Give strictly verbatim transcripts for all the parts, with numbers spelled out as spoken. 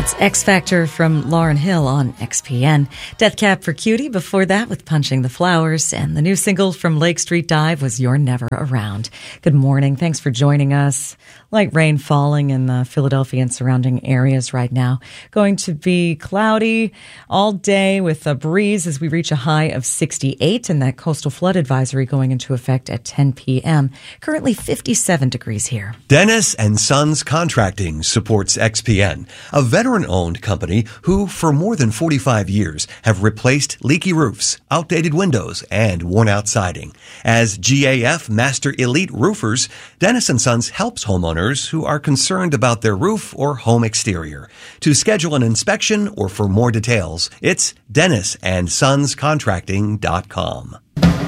X Factor from Lauryn Hill on X P N. Death Cab for Cutie before that with Punching the Flowers. And the new single from Lake Street Dive was You're Never Around. Good morning. Thanks for joining us. Light rain falling in the Philadelphia and surrounding areas right now. Going to be cloudy all day with a breeze as we reach a high of sixty-eight, and that coastal flood advisory going into effect at ten p.m. Currently fifty-seven degrees here. Dennis and Sons Contracting supports X P N, a veteran-owned company who, for more than forty-five years, have replaced leaky roofs, outdated windows, and worn-out siding. As G A F Master Elite Roofers, Dennis and Sons helps homeowners who are concerned about their roof or home exterior. To schedule an inspection or for more details, it's dennis and sons contracting dot com.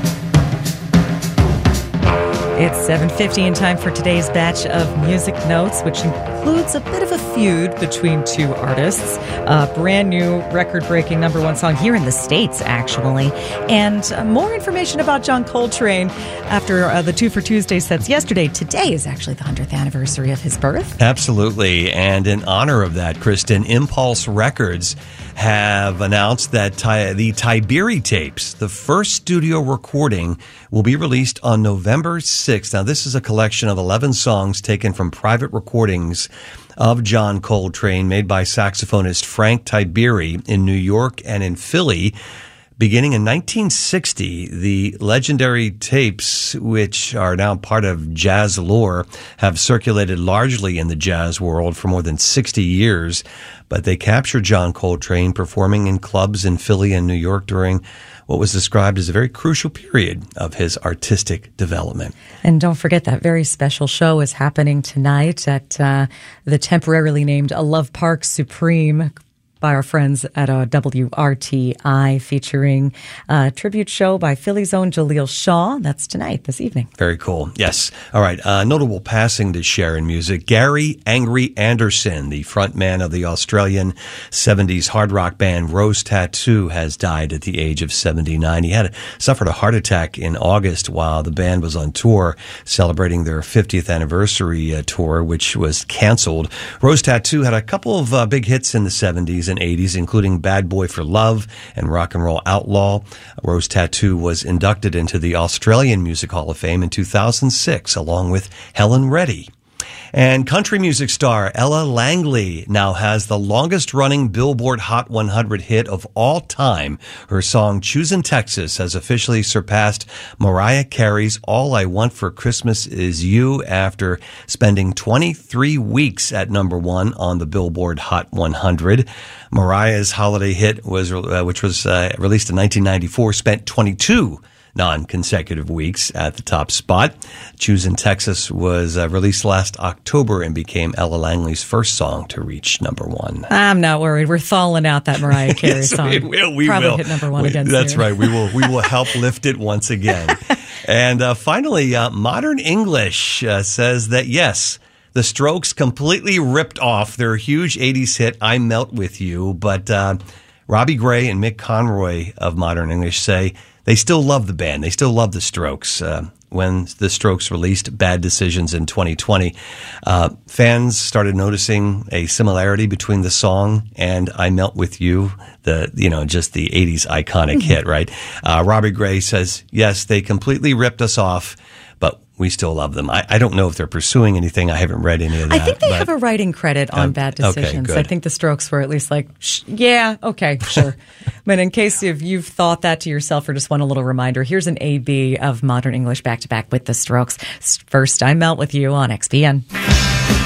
It's seven fifty and time for today's batch of music notes, which includes a bit of a feud between two artists. A brand new record-breaking number one song here in the States, actually. And uh, more information about John Coltrane after uh, the Two for Tuesday sets yesterday. Today is actually the hundredth anniversary of his birth. Absolutely. And in honor of that, Kristen, Impulse Records have announced that ti- the Tiberi tapes, the first studio recording, will be released on November sixth. Now, this is a collection of eleven songs taken from private recordings of John Coltrane made by saxophonist Frank Tiberi in New York and in Philly. Beginning in nineteen sixty, the legendary tapes, which are now part of jazz lore, have circulated largely in the jazz world for more than sixty years. But they capture John Coltrane performing in clubs in Philly and New York during what was described as a very crucial period of his artistic development. And don't forget that very special show is happening tonight at uh, the temporarily named A Love Park Supreme by our friends at uh, W R T I, featuring a tribute show by Philly's own Jaleel Shaw. That's tonight, this evening. Very cool. Yes. All right. Uh, notable passing to share in music. Gary Angry Anderson, the frontman of the Australian seventies hard rock band Rose Tattoo, has died at the age of seventy-nine. He had suffered a heart attack in August while the band was on tour celebrating their fiftieth anniversary uh, tour, which was canceled. Rose Tattoo had a couple of uh, big hits in the seventies and eighties, including Bad Boy for Love and Rock and Roll Outlaw. Rose Tattoo was inducted into the Australian Music Hall of Fame in two thousand six, along with Helen Reddy. And country music star Ella Langley now has the longest-running Billboard Hot one hundred hit of all time. Her song Choosin' Texas has officially surpassed Mariah Carey's All I Want for Christmas Is You after spending twenty-three weeks at number one on the Billboard Hot one hundred. Mariah's holiday hit, was uh, which was uh, released in nineteen ninety-four, spent twenty-two non-consecutive weeks at the top spot. Choosin' Texas was uh, released last October and became Ella Langley's first song to reach number one. I'm not worried. We're thawing out that Mariah Carey yes, song. We will. We Probably will. hit number one we, again. That's soon. right. We will. We will help lift it once again. And uh, finally, uh, Modern English uh, says that yes, the Strokes completely ripped off their huge eighties hit "I Melt With You," but uh, Robbie Gray and Mick Conroy of Modern English say they still love the band. They still love the Strokes. Uh, when the Strokes released Bad Decisions in twenty twenty, uh, fans started noticing a similarity between the song and "I Melt With You," the you know just the eighties iconic hit, right? Uh, Robbie Gray says, yes, they completely ripped us off, but we still love them. I, I don't know if they're pursuing anything. I haven't read any of that. I think they but, have a writing credit on um, Bad Decisions. Okay, I think the Strokes were at least like, Shh, yeah, okay, sure. But in case if you've thought that to yourself or just want a little reminder, here's an A B of Modern English back-to-back with the Strokes. First, I Melt With You on X P N.